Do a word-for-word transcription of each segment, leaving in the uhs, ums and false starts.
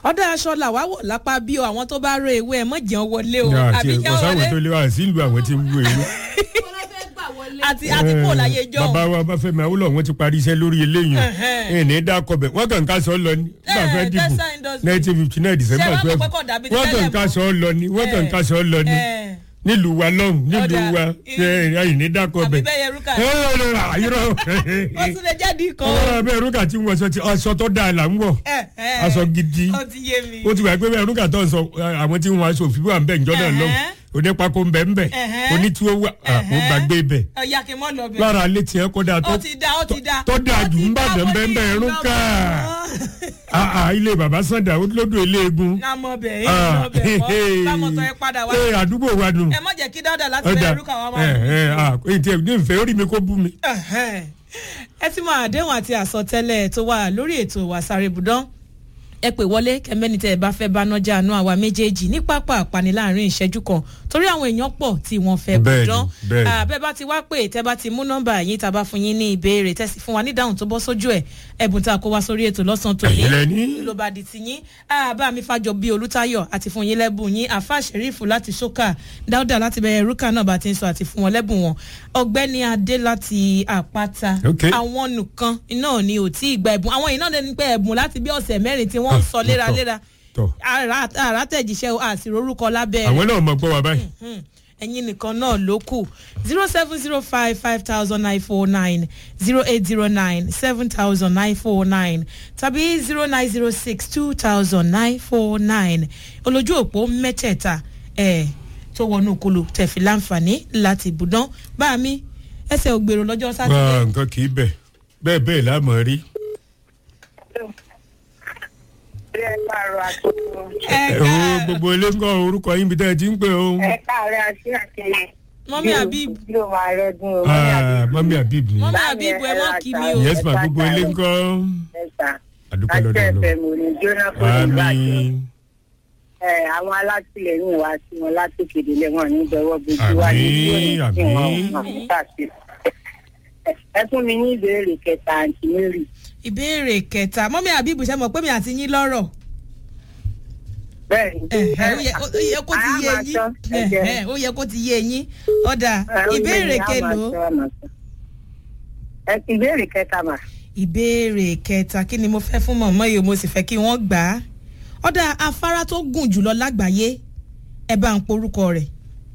ọ̀dà aṣọ làwa wọ̀ lápá bí o àwọn tó bá ró ewé ẹ̀ mọ̀ jẹun wọlé o àbí jẹun wọlé. kò sáwọn tó lé wa sí ìlú àwọn tí ń wú ewé. àti àti kò láyé jọ. bàbá wa bá fẹ́ mi àwòlọ̀ wọn ti parí iṣẹ́ lórí eléyìí ẹ̀ ní dákọ̀bẹ̀ wọ́n kàn ká sọ lọ ní nígbà fẹ́ dìbò nineteen fifty nine december twelve wọ́n kàn ká sọ lọ ní wọ́n kàn ká sọ lọ ní nílùú wa lọ́hùn nílùú wa ẹ̀yìn ní dákọ̀bẹ̀. ó tún lè jáde kan. ọ̀rọ̀ bẹ́ẹ̀ rúkà tí wọ́n sọ ti aṣọ tó dáa là ń wọ̀ aṣọ gidi ó ti wà pé bẹ́ẹ̀ rúkà tó ń sọ àwọn tí wọ́n aṣọ òfin wà ń bẹ̀ ǹjọ́ náà lọ́hùn onípako ń bẹ ń bẹ onítúwó wà ó gbàgbé bẹ lára alẹ́ tiẹ̀ kó dáa tó dáa jù ń bàdàn ń bẹ ń bẹ ẹrún ká ilé bàbá sàǹdà lódò eléegun àdúgbò wa dùn ẹ má jẹ́ kí dáadáa láti bẹ ẹrú káwọn máa dùn. ètò ìdí ìfẹ́ orí mi kó bú mi. ẹ ti mọ àdéhùn àti àsọtẹ́lẹ̀ tó wà lórí ètò Wàsáré Ibùdó ẹ pè wọlé kẹmẹ́ni tẹ́ ẹ bá fẹ́ bá nájà àánú àwa méjèèjì ní pápá àpàní láàrin ìṣẹ́jú kan torí àwọn èèyàn pọ̀ tí wọ́n fẹ́ bùdán bẹ́ẹ̀ bá ti wá pè tẹ́ bá ti mú nọ́mbà yín tá a bá fún yín ní ìbéèrè tẹ́sí fún wa ní dáhùn tó bọ́ sójú ẹ̀ ẹ̀bùn tá a kó wá sórí ètò lọ́sàn-án tó ní ló bá di ti yín bá mi fàjọ bí Olútáyọ̀ àti fún yín lẹ́bùn yín àfa Ṣẹ̀rífù láti Ṣókà Dáúdà láti bẹ̀rẹ̀ rúkà náà bá ti ń sọ àti fún wọn lẹ́bùn wọn Ọ̀gbẹ́ni Adé láti Àpáta àwọn nìkan náà ni ò tí ì gba ẹ̀bùn àwọn iná ní pé ẹ̀bùn láti bí ọ̀sẹ̀ mẹ́rin tí wọ́n ń sọ léraléra àrà tẹ̀jíṣẹ́ àsìrò orúkọ lábẹ́ àwọn náà mọ̀ gbọ́ wa báyìí. ẹ̀yin nìkan náà ló kù zero seven zero five five thousand nine four nine zero eight zero nine seven thousand nine four nine tàbí zero nine zero six two thousand nine four nine olójú òpó mẹ́tẹ̀ẹ̀ta ẹ̀ tó wọnú kolo tẹ̀fí láǹfààní láti ibùdó bá mi ẹsẹ̀ ògbèrò lọ́jọ́ sátidé. nǹkan kì í bẹ̀ bẹ́ẹ̀ bẹ́ẹ̀ lámọ̀ rí. ẹ̀rọ gbogbo ilé ń kọ́ orúkọ yín bí tẹ́ ẹ ti ń pè ó. ẹ káàárẹ̀ àti àkẹyẹ. mọ́mí Habib. yóò máa rẹ́gùn o. mọ́mí Habib ni. mọ́mí Habib ẹ mọ́ kí mi o. yes ma gbogbo ilé ń kọ́. àdúpẹ́ lọ́dọ̀ lọ. àti ẹ̀fẹ̀ mò ní jóná kó ní bàjẹ́. ẹ àwọn alátìlẹyìn wa sí wọn láti kéde wọn ní ìdọwọ́ gbogbo wa ní ìdíwọ̀n tí wọ́n ẹ fún mi ní ìbéèrè kẹta àǹtí mary. ìbéèrè kẹta mọ́mí Habib ṣe mọ̀ pé mi àti yín lọ́rọ̀. bẹ́ẹ̀ni ó yẹ kó ti yé yín ó yẹ kó ti yé yín ọ̀dà ìbéèrè kẹlò. ìbéèrè kẹta mà. ìbéèrè kẹta kí ni mo fẹ́ fún mọ̀mọ́ yìí mo sì fẹ́ kí wọ́n gbà á. ọ̀dà afárá tó gùn jùlọ lágbàáyé ẹ bá ń porúkọ rẹ̀.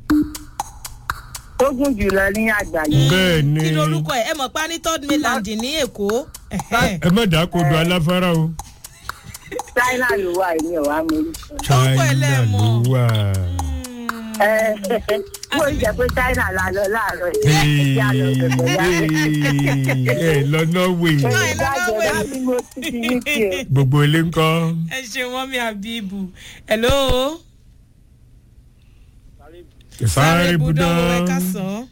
tó gùn jùlọ ní àgbáyé. bẹ́ẹ̀ni kí lorúkọ ẹ ẹ mọ̀ pa ní third mainland ní Èkó. ẹ má dàá kó do aláfárá o. China ló wà ní ọ̀wá mi. China ló wà. mo ń jẹ pé China la lọ láàárọ̀ yìí. ẹ lọ Norway. gbogbo ilé ń kọ́. ẹ ṣe wọ́n mi Habib. hello. Sáré Ibùdó ẹ ká sàn.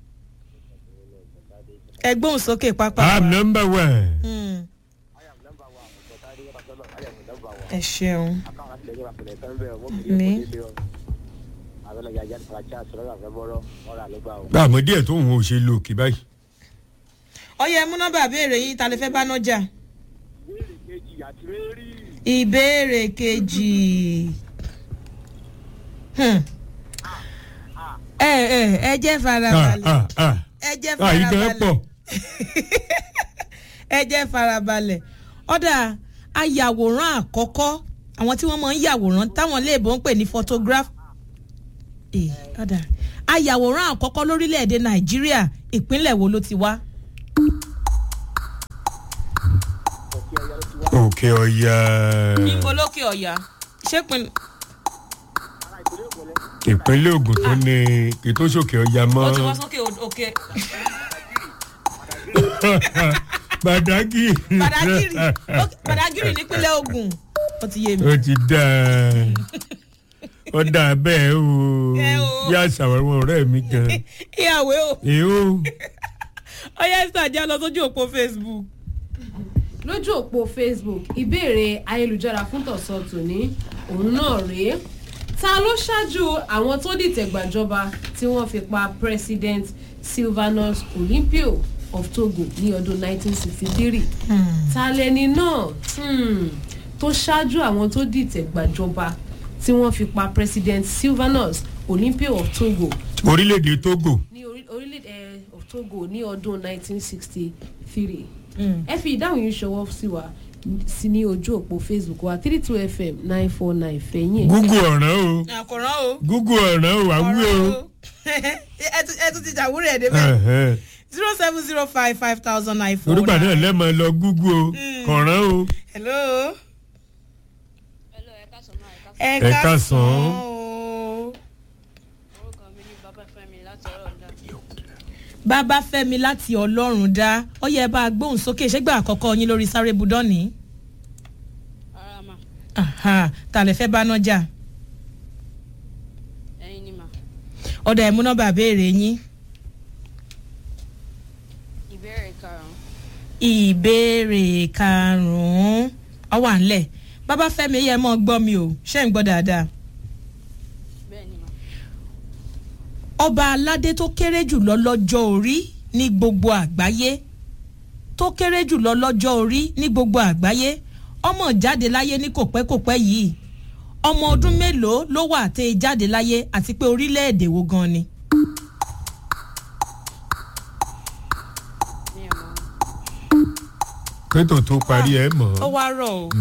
ẹ gbóhùn sókè pápá. I'm number one. ẹ ṣeun. mi. àmọ́ díẹ̀ tó ń wo ṣe lò kí báyìí. ọyẹ mú nọ́mbà béèrè yín ta lè fẹ́ bá nájà. ìbéèrè kejì. ẹ ẹ ẹ jẹ́ farabalẹ̀. ẹ jẹ́ farabalẹ̀. ẹ jẹ́ farabalẹ̀. ọ̀dà ayàwòrán àkọ́kọ́ àwọn tí wọ́n máa ń yàwòrán táwọn léèbó ń pè ní photograph. ọ̀dà ayàwòrán àkọ́kọ́ lórílẹ̀‐èdè Nàìjíríà ìpínlẹ̀ wo ló ti wá. Òkè Ọya. níbo lókè Ọya ṣé pin. ìpínlẹ̀ Ògùn tó ní ètò sókè Ọya mọ́. ó ti wá sókè òkè. Badagiri. Badagiri Badagiri nípínlẹ̀ Ògùn ó ti yé mi. ó ti dáa ó dáa bẹ́ẹ̀ o yá ṣàwárọ̀ ọ̀rẹ́ mi gan. ìyàwó o. èèó. ọyá ẹsẹ̀ àjẹ́ lọ sójú òpó Facebook. lójú òpó Facebook ìbéèrè ayélujára fún tọ̀sán tòní òun náà rèé ta ló ṣáájú àwọn tó dìtẹ̀ gbàjọba tí wọ́n fi pa President Sylvanus Olympio of Togo ní ọdún nineteen sixty-three. ta lẹni náà tó ṣáájú àwọn tó dìtẹ̀ gbàjọba tí wọ́n fi pa president Sylvanus Olympio of Togo. orílẹ̀-èdè Togo. ní orílẹ̀-èdè of Togo ní ọdún nineteen sixty-three. ẹ fi ìdáhùn yìí ṣọwọ́ sí wa sí ní ojú òpó Facebook wa three two f m nine four nine fẹ̀yìn. Google ọ̀ràn o. àkòrán o. Google ọ̀ràn o àwúrò o. ẹ tún ti jàwúrò ẹ̀ débẹ̀. zero seven zero five five thousand nine four nine. orúkọ náà lẹ́mọ̀ lọ Google o kọ̀ràn o. hello. hello ẹ káàsán máa ẹ káàsán. ẹ káàsán o. orúkọ mi ni Babafẹ́mi láti Ọlọ́run dá. Babafẹ́mi láti Ọlọ́run dá ó yẹ bá a gbóhùn sókè ṣégbà àkọ́kọ́ yín lórí Sáré Budán ni. ara ma. aha ta lè fẹ́ bá náà jà. ẹyin ni ma. ọ̀dà ẹ̀mú nọ́mbà béèrè yín. ìbéèrè karùn-ún. ìbéèrè karùn-ún ó wà ńlẹ̀ Babafẹ́mi yẹ mọ́ gbọ́ mi o ṣé ń gbọ́ dáadáa. bẹ́ẹ̀ ni ma. ọba aládé tó kéré jùlọ lọ́jọ́ orí ní gbogbo àgbáyé tó kéré jùlọ lọ́jọ́ orí ní gbogbo àgbáyé ọmọ jáde láyé ní kòpẹ́kòpẹ́ yìí ọmọ ọdún mélòó ló wà tẹ́ jáde láyé àti pé orílẹ̀-èdè wo gan ni. mi ò mọ̀. pétò tó parí ẹ mọ̀. ó wá rọ̀ o.